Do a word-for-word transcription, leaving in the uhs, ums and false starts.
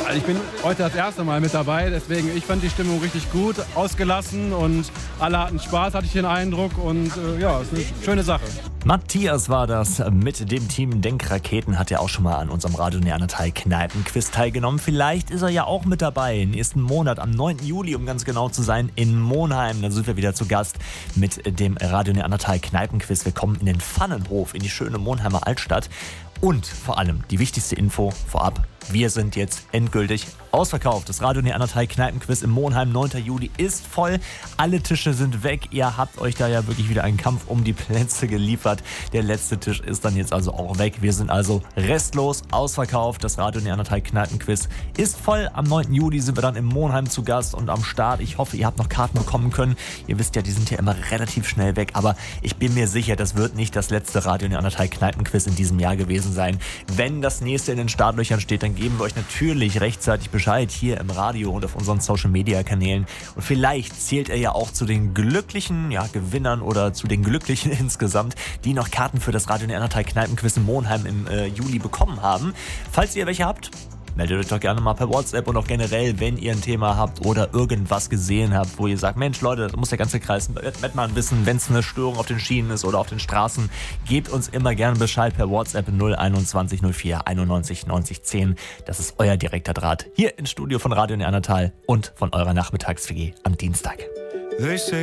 Also ich bin heute das erste Mal mit dabei, deswegen ich fand die Stimmung richtig gut, ausgelassen und alle hatten Spaß, hatte ich den Eindruck und äh, ja, ist eine schöne Sache. Matthias war das mit dem Team Denkraketen, hat ja auch schon mal an unserem Radio Neandertal Kneipenquiz teilgenommen. Vielleicht ist er ja auch mit dabei nächsten Monat, am neunten Juli, um ganz genau zu sein, in Monheim. Da sind wir wieder zu Gast mit dem Radio Neandertal Kneipenquiz. Wir kommen in den Pfannenhof, in die schöne Monheimer Altstadt. Und vor allem die wichtigste Info vorab: Wir sind jetzt endgültig ausverkauft. Das Radio Neandertal Kneipenquiz im Monheim, neunten Juli, ist voll. Alle Tische sind weg. Ihr habt euch da ja wirklich wieder einen Kampf um die Plätze geliefert. Der letzte Tisch ist dann jetzt also auch weg. Wir sind also restlos ausverkauft. Das Radio Neandertal Kneipenquiz ist voll. Am neunten Juli sind wir dann im Monheim zu Gast und am Start. Ich hoffe, ihr habt noch Karten bekommen können. Ihr wisst ja, die sind ja immer relativ schnell weg. Aber ich bin mir sicher, das wird nicht das letzte Radio Neandertal Kneipenquiz in diesem Jahr gewesen sein. Wenn das nächste in den Startlöchern steht, dann geben wir euch natürlich rechtzeitig Bescheid hier im Radio und auf unseren Social-Media-Kanälen. Und vielleicht zählt er ja auch zu den glücklichen ja, Gewinnern oder zu den Glücklichen insgesamt, die noch Karten für das Radio Neandertal Kneipenquiz in Monheim im äh, Juli bekommen haben. Falls ihr welche habt, meldet euch doch gerne mal per WhatsApp und auch generell, wenn ihr ein Thema habt oder irgendwas gesehen habt, wo ihr sagt, Mensch Leute, das muss der ganze Kreis Mettmann wissen, wenn es eine Störung auf den Schienen ist oder auf den Straßen, gebt uns immer gerne Bescheid per WhatsApp null einundzwanzig null vier einundneunzig neunzig zehn. Das ist euer direkter Draht hier ins Studio von Radio Neandertal und von eurer Nachmittags-W G am Dienstag.